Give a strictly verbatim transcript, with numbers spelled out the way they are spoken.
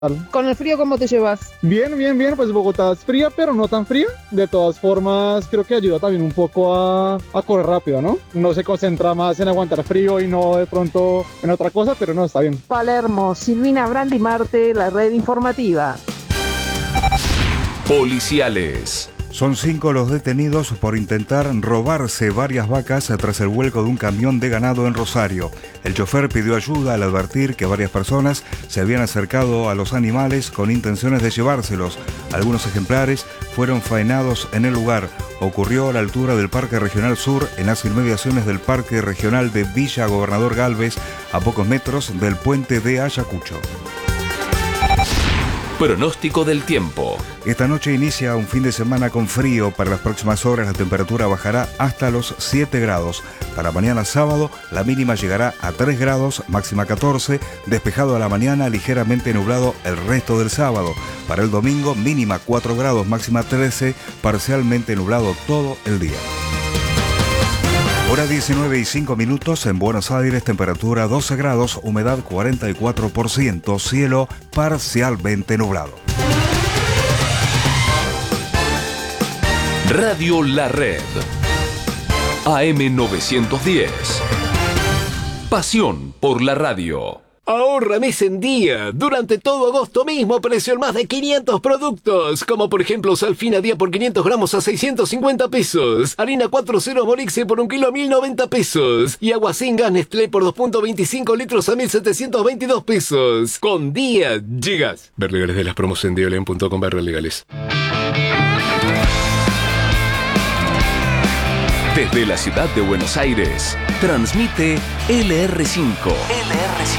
¿Con el frío cómo te llevas? Bien, bien, bien, pues Bogotá es fría, pero no tan fría. De todas formas, creo que ayuda también un poco a, a correr rápido, ¿no? Uno se concentra más en aguantar frío y no de pronto en otra cosa, pero no, está bien. Palermo, Silvina Brandi Marte, la red informativa. Policiales. Son cinco los detenidos por intentar robarse varias vacas tras el vuelco de un camión de ganado en Rosario. El chofer pidió ayuda al advertir que varias personas se habían acercado a los animales con intenciones de llevárselos. Algunos ejemplares fueron faenados en el lugar. Ocurrió a la altura del Parque Regional Sur, en las inmediaciones del Parque Regional de Villa Gobernador Galvez, a pocos metros del puente de Ayacucho. Pronóstico del tiempo. Esta noche inicia un fin de semana con frío. Para las próximas horas la temperatura bajará hasta los siete grados. Para mañana sábado la mínima llegará a tres grados, máxima catorce, despejado a la mañana, ligeramente nublado el resto del sábado. Para el domingo mínima cuatro grados, máxima trece, parcialmente nublado todo el día. Hora diecinueve y cinco minutos en Buenos Aires, temperatura doce grados, humedad cuarenta y cuatro por ciento, cielo parcialmente nublado. Radio La Red. A M novecientos diez. Pasión por la radio. Ahorra mes en día. Durante todo agosto mismo apareció en más de quinientos productos, como por ejemplo Salfina día por quinientos gramos a seiscientos cincuenta pesos, harina cuatro cero Morixe por un kilo a mil noventa pesos y agua sin gas Nestlé por dos punto veinticinco litros a mil setecientos veintidós pesos. Con día llegas. Ver legales de las promos en diolén punto com barra legales. Desde la ciudad de Buenos Aires, transmite L R cinco. L R cinco.